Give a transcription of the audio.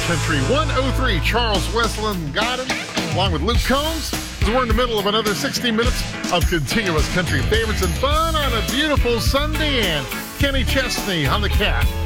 Country 103. Charles Wesleyan Godin, along with Luke Combs, as we're in the middle of another 60 minutes of continuous country favorites and fun on a beautiful Sunday. And Kenny Chesney on the cat